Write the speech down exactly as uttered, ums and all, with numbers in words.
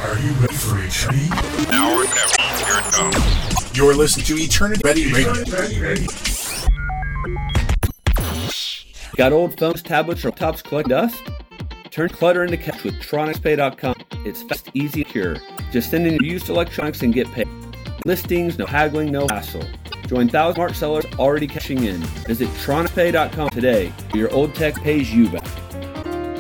Are you ready for eternity? Now or never. Here it comes. You're listening to Eternity Ready Radio. Got old phones, tablets, or laptops collect dust? Turn clutter into cash with Tronics Pay dot com. It's fast, easy, secure. Just send in your used electronics and get paid. Listings, no haggling, no hassle. Join thousands of smart sellers already cashing in. Visit Tronics Pay dot com today, where your old tech pays you back.